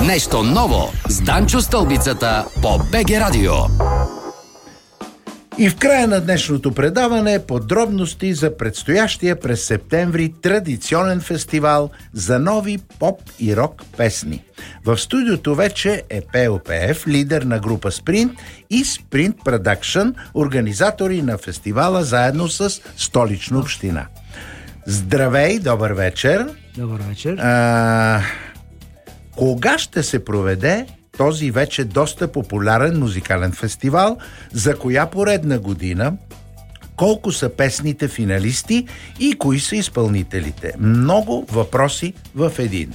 Нещо ново с Данчо Стълбицата по БГ Радио. И в края на днешното предаване подробности за предстоящия през септември традиционен фестивал за нови поп и рок песни. В студиото вече е Пео Пеев, лидер на група Спринт и Спринт Продакшън, организатори на фестивала заедно с Столична община. Здравей, добър вечер. Добър вечер. Кога ще се проведе този вече доста популярен музикален фестивал, за коя поредна година, колко са песните финалисти и кои са изпълнителите? Много въпроси в един.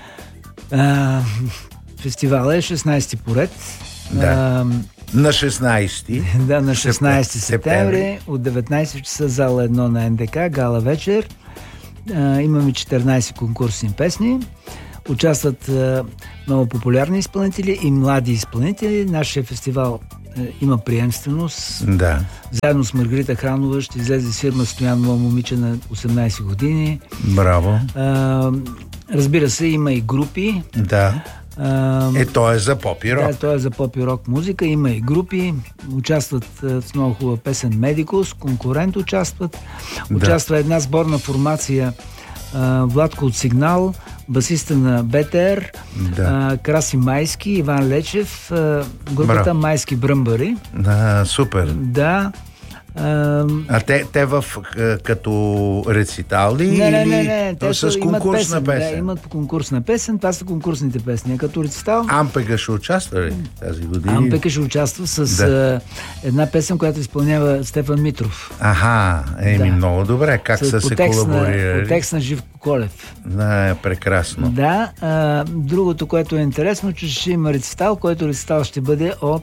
Фестивалът е 16-ти поред. Да. На 16-ти. Да, на 16 септември от 19 часа зала 1 на НДК, гала вечер. Имаме 14 конкурсни песни. Участват много популярни изпълнители и млади изпълнители. Нашия фестивал има приемственост. Да. Заедно с Маргарита Хранова ще излезе с фирма Стоянова, момиче на 18 години. Браво. Разбира се, има и групи. Да. То е за поп и рок. Да, то е за поп и рок музика. Има и групи. Участват в много хубава песен Медикус. Конкурент участват. Участва една сборна формация Владко от Сигнал, басиста на БТР, Краси Майски, Иван Лечев, групата Майски Бръмбари. Супер. Да. Те като рецитал ли? Не. Те с конкурсна песен? Да, имат конкурсна песен. Това са конкурсните песни. Като рецитал... Ампека ще участва ли тази година? Ампека ще участва с една песен, която изпълнява Стефан Митров. Много добре. Как са се колаборирали? По текст на Живко Колев. Прекрасно. Да. Другото, което е интересно, че ще има рецитал, който рецитал ще бъде от...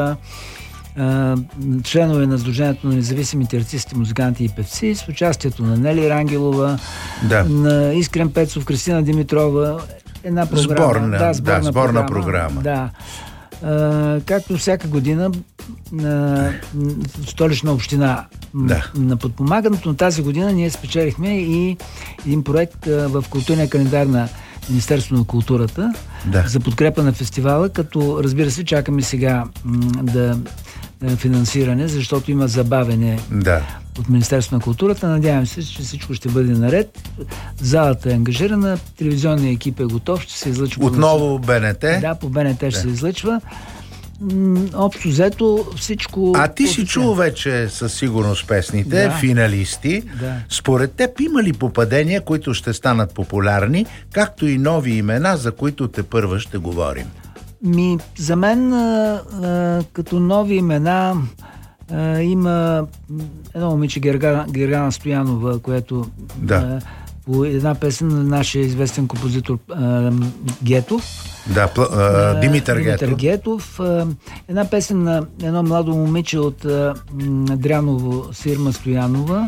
членове на Сдружението на независимите артисти, музиканти и певци с участието на Нели Рангелова, на Искрен Пецов, Кристина Димитрова. Една програма. Сборна програма. Да. Както всяка година Столична община на подпомагането, но тази година ние спечелихме и един проект в културния календар на Министерството на културата за подкрепа на фестивала, като разбира се чакаме сега да финансиране, защото има забавене от Министерството на културата. Надявам се, че всичко ще бъде наред. Залата е ангажирана, телевизионният екип е готов, ще се излъчва. Отново БНТ? Да, по БНТ ще се излъчва. Общо взето всичко... Ти си чул вече със сигурност песните, финалисти. Според теб има ли попадения, които ще станат популярни, както и нови имена, за които тепърва ще говорим? За мен като нови имена има едно момиче Гергана Стоянова, което по една песен на нашия известен композитор Гетов. Димитър Гетов. Една песен на едно младо момиче от Дряново, Сирма Стоянова.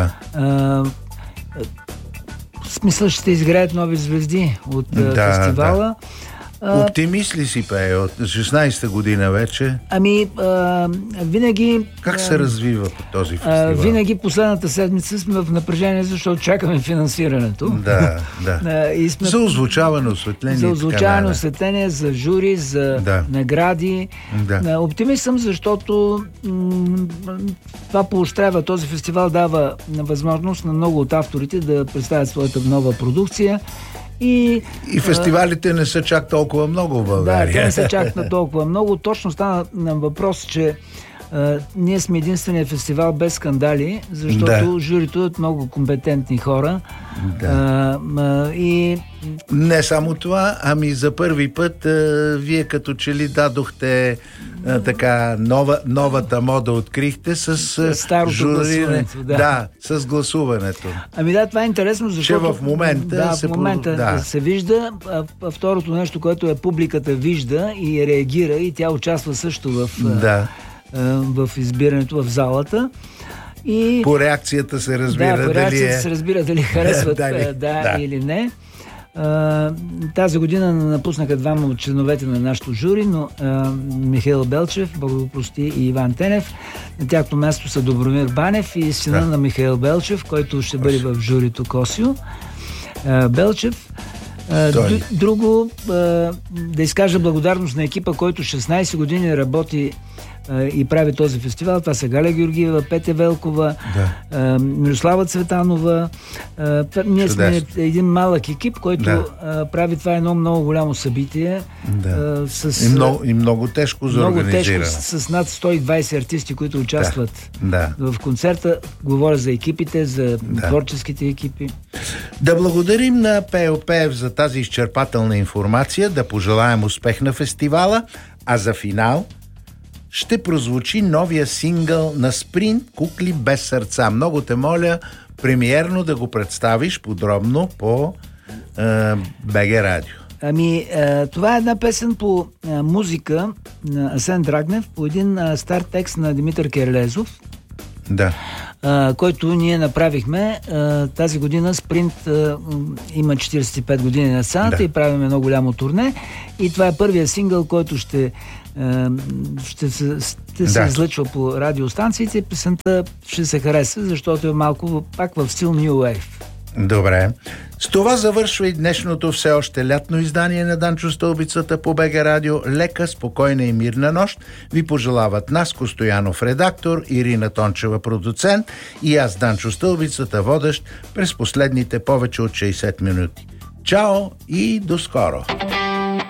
В смисъл ще изграят нови звезди от фестивала. Оптимист ли си, Пее, от 16-та година вече? Винаги... Как се развива по този фестивал? Винаги последната седмица сме в напрежение, защото чакаме финансирането. За озвучаване, осветление. За озвучаване, осветление, за жури, за награди. Оптимист съм, защото това поощрява. Този фестивал дава възможност на много от авторите да представят своята нова продукция. И фестивалите не са чак толкова много в България. Те не са чак толкова много. Точно стана на въпрос, че ние сме единствения фестивал без скандали, защото журито е много компетентни хора. И не само това, за първи път вие като че ли дадохте новата мода открихте с гласуването. С гласуването. Това е интересно, защото че в момента се вижда. Второто нещо, което е публиката вижда и реагира, и тя участва също в избирането в залата. И по реакцията се разбира дали харесват или не. Тази година напуснаха двама от членовете на нашото жури, но Михаил Белчев, Бог го прости, и Иван Тенев. На тяхното място са Добромир Банев и сина на Михаил Белчев, който ще бъде в журито Косио Белчев. Друго, да изкажа благодарност на екипа, който 16 години работи и прави този фестивал. Това са Галя Георгиева, Петя Велкова, Мирослава Цветанова. Ние сме един малък екип, който прави това едно много голямо събитие. И много тежко за организиране. Много тежко, с над 120 артисти, които участват в концерта. Говоря за екипите, за творческите екипи. Да благодарим на Пейо Пеев за тази изчерпателна информация, да пожелаем успех на фестивала, а за финал ще прозвучи новия сингъл на Спринт "Кукли без сърца". Много те моля премиерно да го представиш подробно по БГ Радио. Това е една песен по музика на Асен Драгнев, по един стар текст на Димитър Керлезов, който ние направихме тази година. Спринт има 45 години на сцената и правим едно голямо турне. И това е първия сингъл, който ще се излъчва по радиостанциите. Песента ще се хареса, защото е малко пак в стил New Wave. Добре. С това завършва и днешното все още лятно издание на Данчо Стълбицата по БГ Радио. Лека, спокойна и мирна нощ ви пожелават Наско Стоянов, редактор, Ирина Тончева, продуцент, и аз, Данчо Стълбицата, водещ през последните повече от 60 минути. Чао и до скоро!